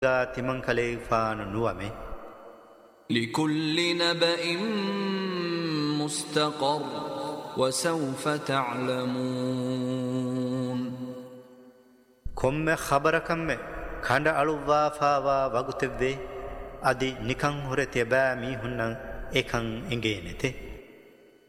තිමන් කලේ ෆාන නුවමේ لكل نبأ مستقر وسوف تعلمون කොම්ම خبرකම්ම කණ්ඩ අලුවා ෆාවා වගුතෙව්වේ අදි නිකං හොරතේ බෑ මීහුන්නං එකං එංගේ නෙතේ